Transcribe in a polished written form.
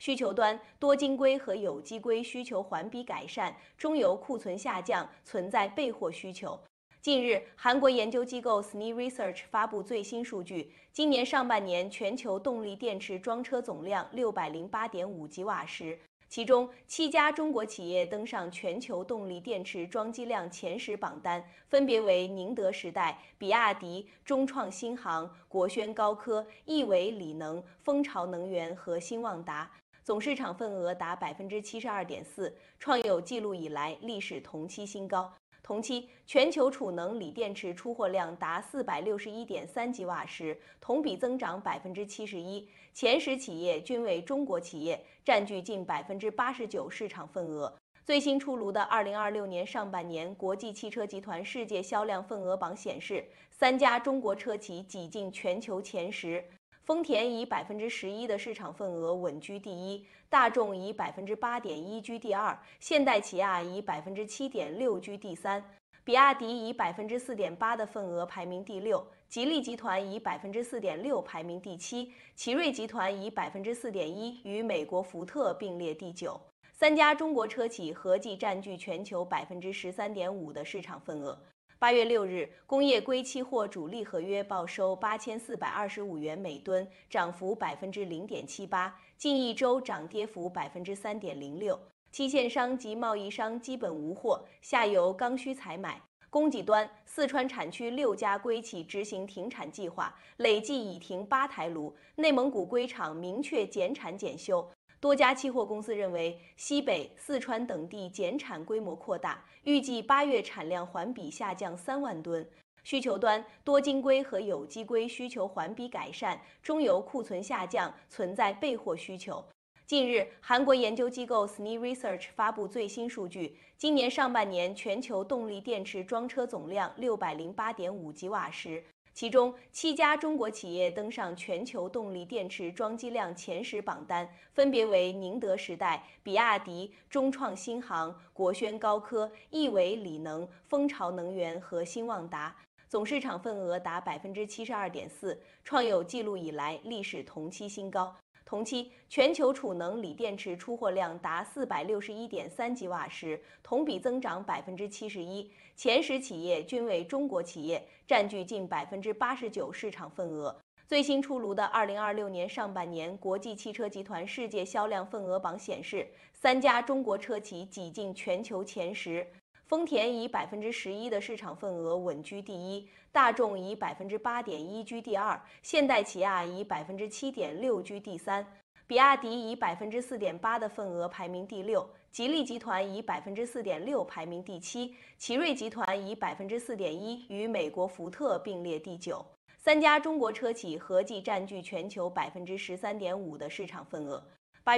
需求端多晶硅和有机硅需求环比改善，中游库存下降，存在备货需求。近日，韩国研究机构 SNI Research 发布最新数据，今年上半年全球动力电池装车总量608.5吉瓦时，其中7家中国企业登上全球动力电池装机量前10榜单，分别为宁德时代、比亚迪、中创新航、国轩高科、亿纬锂能、蜂巢能源和兴旺达。总市场份额达72.4%，创有记录以来历史同期新高。同期，全球储能锂电池出货量达461.3吉瓦时，同比增长71%，前10企业均为中国企业，占据近89%市场份额。最新出炉的2026年上半年国际汽车集团世界销量份额榜显示，3家中国车企挤进全球前10。丰田以11%的市场份额稳居第一，大众以8.1%居第二，现代起亚以7.6%居第三，比亚迪以4.8%的份额排名第六，吉利集团以4.6%排名第七，奇瑞集团以4.1%与美国福特并列第9。3家中国车企合计占据全球13.5%的市场份额。8月6日，工业硅期货主力合约报收8425元每吨，涨幅0.78%，近一周涨跌幅3.06%。期限商及贸易商基本无货，下游刚需采买。供给端，四川产区6家硅企执行停产计划，累计已停8台炉。内蒙古硅厂明确减产减休。多家期货公司认为，西北、四川等地减产规模扩大，预计8月产量环比下降3万吨。需求端多晶硅和有机硅需求环比改善，中游库存下降，存在备货需求。近日，韩国研究机构 SNI Research 发布最新数据，今年上半年全球动力电池装车总量608.5吉瓦时，其中7家中国企业登上全球动力电池装机量前10榜单，分别为宁德时代、比亚迪、中创新航、国轩高科、亿纬锂能、蜂巢能源和兴旺达。总市场份额达72.4%，创有记录以来历史同期新高。同期，全球储能锂电池出货量达461.3吉瓦时，同比增长71%，前10企业均为中国企业，占据近89%市场份额。最新出炉的2026年上半年国际汽车集团世界销量份额榜显示，3家中国车企挤进全球前10。丰田以11%的市场份额稳居第一，大众以8.1%居第二，现代起亚以7.6%居第三，比亚迪以4.8%的份额排名第六，吉利集团以4.6%排名第七，奇瑞集团以4.1%与美国福特并列第9。3家中国车企合计占据全球13.5%的市场份额。